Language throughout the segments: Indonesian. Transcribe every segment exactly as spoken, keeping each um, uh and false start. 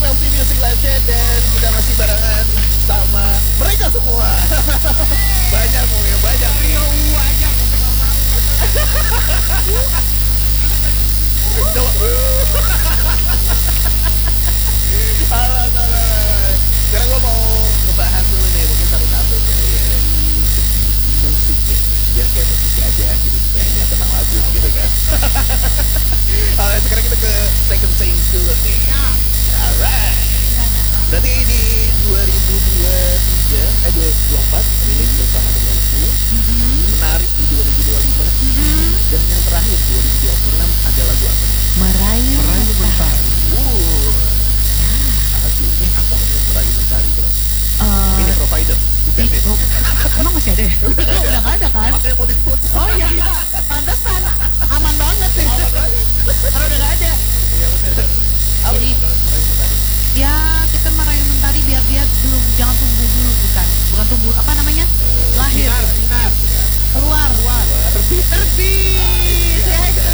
L T Music Live Chat dan kita masih barengan sama mereka semua. Banyak pokoknya banyak. Rio U aja sampai kemarin. Coba. Halo, halo, halo. Sekarang gue mau ngebahas dulu nih mungkin satu-satu ya, ya dari segi musik nih. Biar kayak musisi aja gitu, kayaknya tenang lagu gitu kan. Oke, sekarang kita ke Second Saints dulu nih. Alright. Berarti di dua ribu dua puluh tiga, eh dua ribu dua puluh empat rilis bersama denganku. Menarik di dua ribu dua puluh lima. Dan yang terakhir dua ribu dua puluh enam ada lagu apa nih? Merayu Merayu Mentari. Uh. Asli, ini apa maksudnya Merayu Mentari itu? Eh, Ini provider. Bukan i- deh. oh, emang masih ada ya? Oh, udah gak ada kan? Makanya mau disebut. Oh iya, iya. Pantesan. Aman banget nih. Aman banget. Karena udah gak ada. Iya benar. Apa Jadi, itu Merayu Mentari? ya kita merayu mentari biar dia belum, jangan tumbuh dulu, bukan. Bukan tumbuh, apa namanya? Lahir. Sinar, sinar. Keluar. Keluar. Terbit. Terbit. Ya, itu.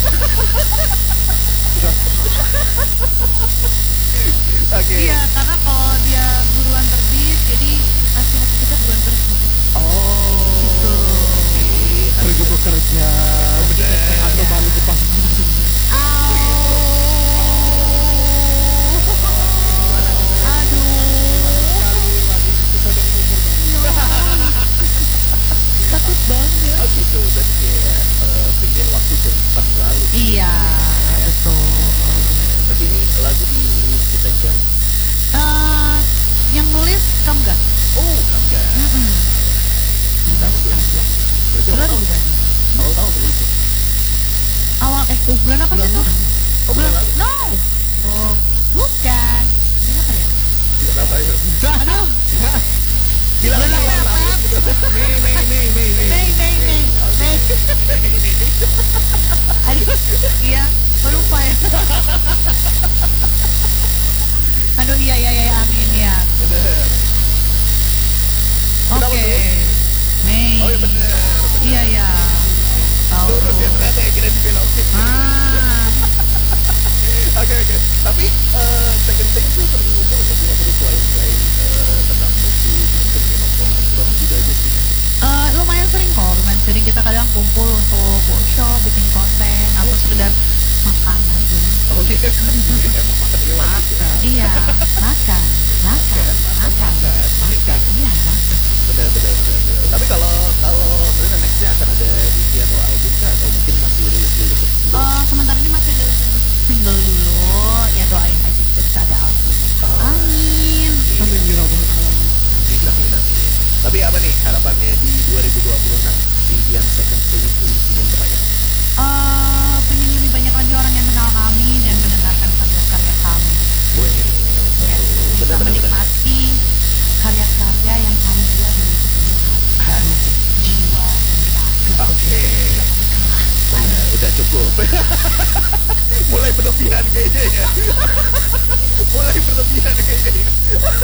Oke. Iya, karena kalau dia buruan terbit, jadi kasih hati kita buruan terbit. Oh. Gitu. Oke. Pergi bekerja. Bener. Atau balik ke pasar. Takut banget. Oh gitu, berarti kayak eh, pengen waktu cepat berlalu. Iya, betul. Berarti ini lagu di ciptain siapa? Eh, yang nulis Kamga. Oh, Kamga. Mm-mm. Di tahun dua ribu dua puluh. Berarti awal Bulan tahun. bulan. Awal tahun rilis ya? Awal eh tuh bulan apa sih tuh? Oh, bulan lalu. No. Oh, bukan. Bulan apa ya? Bulan apa ya? Aduh. Bilang Bulan aja apa, awal Pep? tahun gitu. Mei, Mei, Mei, Mei, Mei. Mei, Mei, Mei. Mei. Aduh, iya, gue lupa ya. Aduh, iya, iya, iya, amin ya. Bener. Kenapa Oke. tuh? Mei. Oh iya bener. bener. Iya, iya. Tahu. Lurus ya ternyata ya kira dibelokin. Ah. Oke oke. Tapi eh, second thing tuh sering ngumpul nggak sih? Maksudnya selain selain eh, tentang musik, gitu kan kayak nongkrong-nongkrong gitu aja sih. Eh, lumayan sering kok, lumayan sering kita kadang kumpul untuk workshop, bikin konten, atau sekedar makan aja. Oh iya. Emang makan dia wajib ya. Iya, makan, makan, makan, Makan. iya, makan. Bener bener bener. bener. Tapi kalau kalau sebenarnya nextnya akan ada E P atau album kah atau mungkin masih rilis-rilis single? Eh, sementara ini masih ada single dulu, ya doain aja kita bisa ada album. Amin. Amin ya rabbal alamin. Bisa sih nanti. Tapi apa nih harapannya di dua ribu dua puluh enam? Impian second thing itu ingin beraya. Eh, pengen lebih banyak lagi orang yang kenal kami dan mendengarkan karya-karya kami. Wih, Ya, betul. bisa Bener bener bener. menikmati karya-karya yang kami buat dengan sepenuh hati, jiwa dan raga. Oke. Keras. Bener, udah cukup. Mulai berlebihan kayaknya ya. Mulai berlebihan kayaknya ya.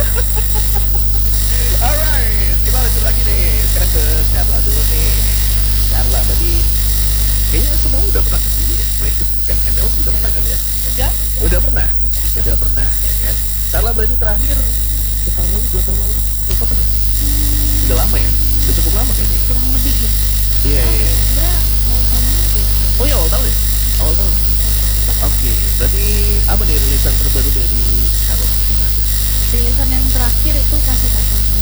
Alright, kita lanjut lagi nih. Sekarang ke Carla dulu nih. Carla, berarti kayaknya semua udah pernah kesini ya? Main kesini kan? M L udah pernah kan ya? Udah. Udah pernah? Udah pernah ya kan? Carla berarti terakhir setahun lalu, dua tahun lalu? Atau kapan ya? Udah lama ya? Udah cukup lama kayaknya. Kurang lebih gitu. Iya, iya, iya. Sebenarnya awal tahun ini deh. Oh iya awal tahun ya? Awal tahun. Oke, berarti apa nih rilisan terbaru dari Carla masing-masing? Rilisan yang terakhir itu kasih kasih